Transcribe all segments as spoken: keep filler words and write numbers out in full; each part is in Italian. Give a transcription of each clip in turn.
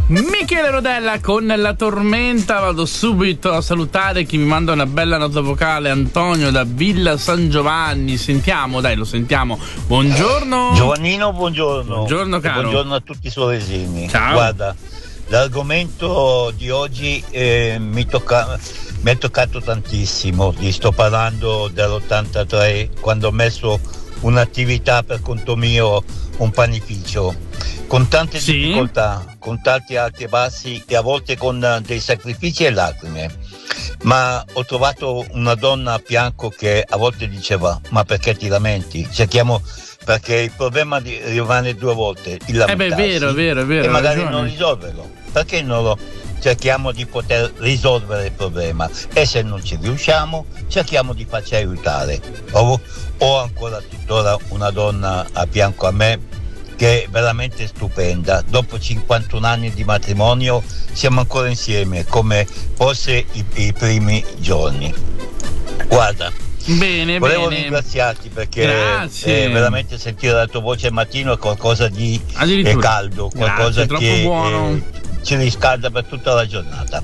Michele Rodella con La Tormenta. Vado subito a salutare chi mi manda una bella nota vocale, Antonio da Villa San Giovanni. Sentiamo, dai, lo sentiamo. Buongiorno Giovannino, buongiorno. Buongiorno caro. Buongiorno a tutti i soresini. Ciao. Guarda, l'argomento di oggi eh, mi, tocca, mi è toccato tantissimo. Ti sto parlando dell'ottantatré, quando ho messo un'attività per conto mio, un panificio, con tante sì. difficoltà, con tanti alti e bassi e a volte con dei sacrifici e lacrime, ma ho trovato una donna a fianco che a volte diceva: ma perché ti lamenti? Cerchiamo, perché il problema di, rimane due volte il lamentarsi, eh beh, vero, vero, vero, e magari ragione. non risolverlo. Perché non lo cerchiamo di poter risolvere il problema, e se non ci riusciamo cerchiamo di farci aiutare. Ho, ho ancora tuttora una donna a fianco a me che è veramente stupenda. Dopo cinquantuno anni di matrimonio siamo ancora insieme come fosse i, i primi giorni. Guarda, bene, volevo bene. ringraziarti perché Grazie. eh, veramente sentire la tua voce al mattino è qualcosa di Addirittura. è caldo, qualcosa Grazie, che troppo buono. eh, ci riscalda per tutta la giornata.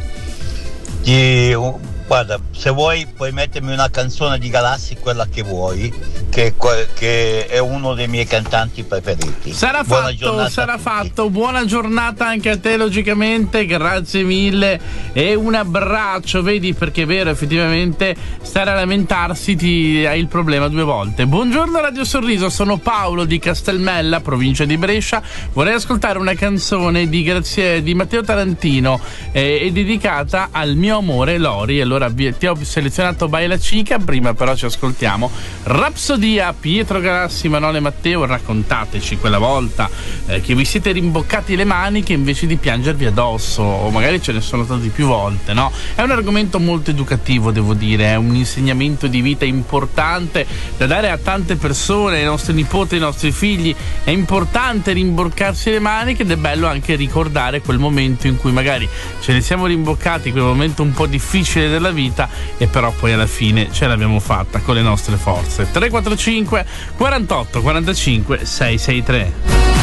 Ti, guarda, se vuoi puoi mettermi una canzone di Galassi, quella che vuoi, che, che è uno dei miei cantanti preferiti. Sarà Buona fatto, giornata sarà a tutti. fatto. Buona giornata anche a te, logicamente. Grazie mille e un abbraccio. Vedi, perché è vero, effettivamente stare a lamentarsi ti hai il problema due volte. Buongiorno Radio Sorriso, sono Paolo di Castelmella, provincia di Brescia. Vorrei ascoltare una canzone di, Grazie, di Matteo Tarantino eh, è dedicata al mio amore Lori. Allora vi, ti ho selezionato Baila Cica, prima però ci ascoltiamo Rapsodia, Pietro Galassi, Manole Matteo. Raccontateci quella volta eh, che vi siete rimboccati le maniche invece di piangervi addosso, o magari ce ne sono state più volte, no? È un argomento molto educativo, devo dire, è un insegnamento di vita importante da dare a tante persone, ai nostri nipoti, ai nostri figli. È importante rimboccarsi le maniche ed è bello anche ricordare quel momento in cui magari ce ne siamo rimboccati, quel momento un po' difficile della vita, e però poi alla fine ce l'abbiamo fatta con le nostre forze. Tre quattro cinque quarantotto quarantacinque sei sei tre.